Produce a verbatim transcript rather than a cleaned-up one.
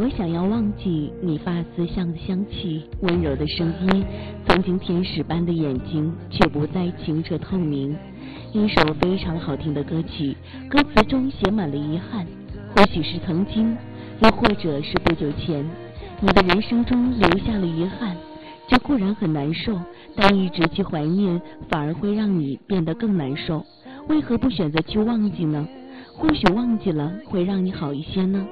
我想要忘记你发丝香的香气，温柔的声音，曾经天使般的眼睛，却不再清澈透明。一首非常好听的歌曲，歌词中写满了遗憾，或许是曾经，又或者是不久前，你的人生中留下了遗憾。这固然很难受，但一直去怀念，反而会让你变得更难受。为何不选择去忘记呢？或许忘记了会让你好一些呢？